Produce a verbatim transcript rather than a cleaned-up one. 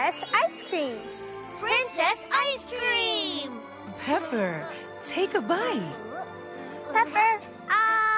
Princess Ice Cream. Princess Ice Cream! Pepper, take a bite. Pepper,